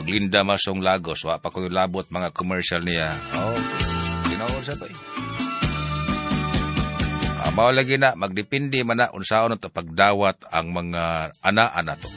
Linda Masong Lagos. Wa pa ko yung labot mga commercial niya. Okay. Ginawa sa to eh. Mao lagi na, magdepende man na unsaon to pagdawat ang mga ana-ana to.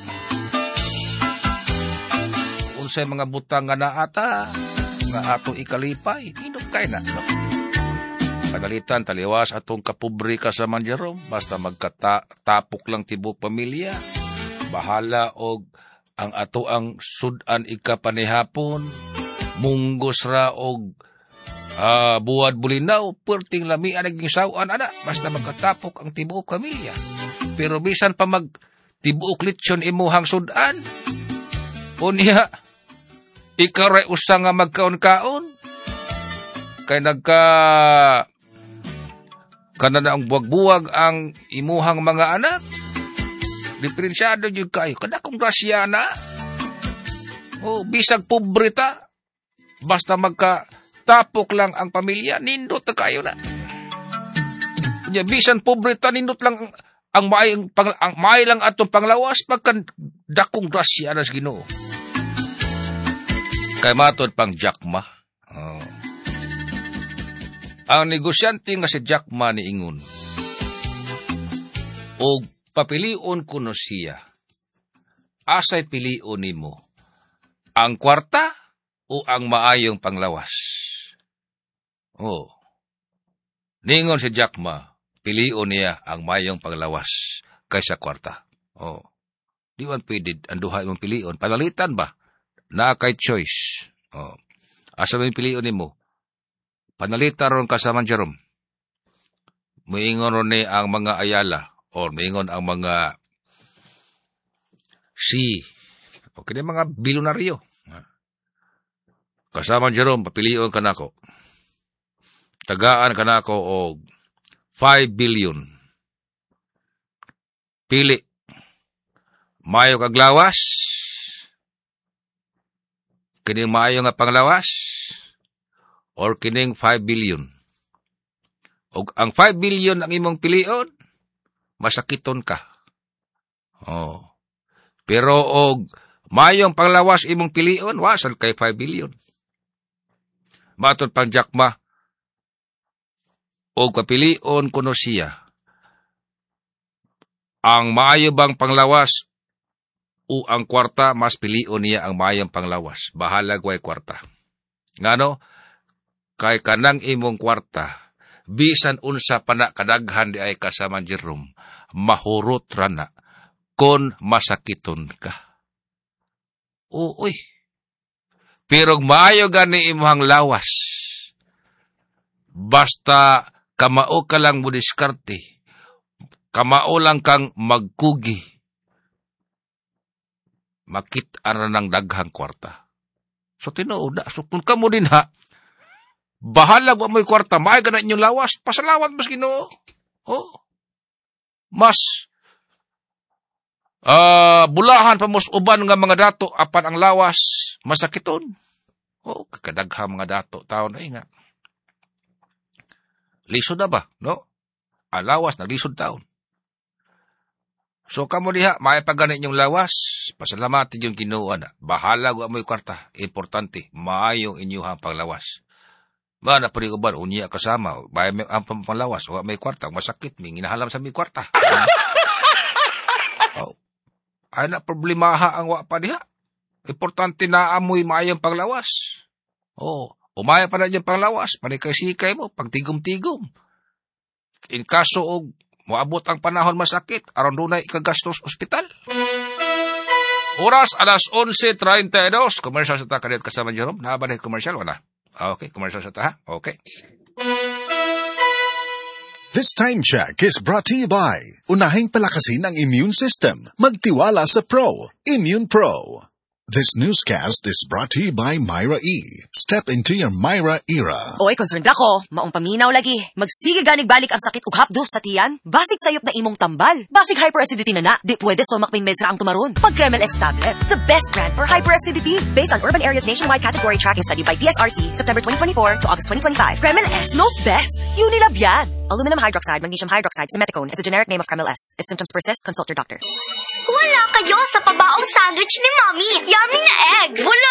Unsay mga butang nga naata, nga ato ikalipay, inok kay na. No? Padalitan, taliwas atong kapobre ka sa Manjerom, basta magkatapok lang tibok pamilya, bahala og ang ato ang sudan ikapanihapon, munggos ra og buwad bulinaw, perting lami naging sawan, ana, basta magkatapok ang tibuok pamilya. Pero bisan pa mag tibuok litsyon imuhang sudan, unya, ikaw ray usa nga magkaon-kaon, kay kanana ang buwag-buwag ang imuhang mga anak, diferensyado yun kayo, kada kong grasya na, bisag pobreta, basta tapok lang ang pamilya, nindot na kayo na. Kunya, bisan pobreta, nindot lang ang may lang atong panglawas, pagka dakong grasya na sa Ginoo. Kay matod pang Jack Ma. Ang negosyante nga si Jack Ma ni ingon, o papilion ko no siya, asay pilion nimo, ang kwarta o ang maayong panglawas? Ningon si Jack Ma, pilion niya ang mayong panglawas kaysa kwarta. Di man pwede ang duha imong pilion. Panalitan ba? Na kay choice. Asa may pilion nimo? Panalitan ron ka sa Manjerom. Muingon ron ni ang mga Ayala o muingon ang mga o kini mga bilyonaryo. Kasama Jerome, papilion ka na ko. Tagaan ka na ko o 5 billion. Pili. Mayo kaglawas. Kining maayo nga panglawas. Or kining 5 billion. O ang 5 billion ang imong pilion, masakiton ka. Pero og mayong panglawas imong pilion, wasal kay 5 billion. Matod pang Jack Ma, o kapilion kuno siya, ang maayo bang panglawas o ang kwarta, mas pilion niya ang mayong panglawas. Bahala gway kwarta. Ngano? Kay kanang imong kwarta, bisan unsa pa na kadaghan di ay kasama Jerome, mahurot rana, kon masakiton ka. Uy. Pero maayo gani imong lawas. Basta kamao ka lang mo diskarte. Kamao lang kang magkugi. Makit-ara ng daghang kwarta. So tinuod. So kung kamo din ha, bahala ko mo'y kwarta, maayo gani inyong lawas, pasalawat mas Ginoo. Mas bulahan pa mos uban nga mga dato apan ang lawas masakiton. Kakadagha mga dato taon ay nga. Lisod na ba, no? Ang lawas naglisod taon. So kamo diha, may pagani inyong lawas, pasalamatin yung Ginoo na. Bahala ko amoy kwarta, importante, maayo inyong panglawas. Mana pa rin uban, unya kasama, may ang panglawas, o may kwarta, masakit, may ginahalam sa may kwarta. Ay na problemaha ang wapa diha. Importante na amoy maayong panglawas. Umaya pa na yung panglawas, panikay-sikay mo, pagtigom-tigom. In kaso og moabot ang panahon masakit, aron dunay ikagastos ospital. Oras alas 11:32. Commercial sa ta kadit kasama Jerome. Naaba na commercial wala. Okay, commercial sa ta ha. Okay. This time check is brought to you by Unahing palakasin ang immune system. Magtiwala sa Pro. Immune Pro. This newscast is brought to you by Myra E. Step into your Myra era. Oy, concerned ako. Maong paminaw lagi. Magsige ganig balik ang sakit ug hapdos sa tiyan. Basig sayop na imong tambal. Basig hyperacidity na. Di pwede stomach pain meds ra ang tumaron. Pag Kremel S tablet, the best brand for hyperacidity. Based on Urban Areas Nationwide Category Tracking Study by PSRC, September 2024 to August 2025. Kremel S knows best. Unilab yan. Aluminum hydroxide, magnesium hydroxide, simeticone is a generic name of Kremel S. If symptoms persist, consult your doctor. Wala kayo sa pabaong sandwich ni Mommy. Yummy na egg. Wala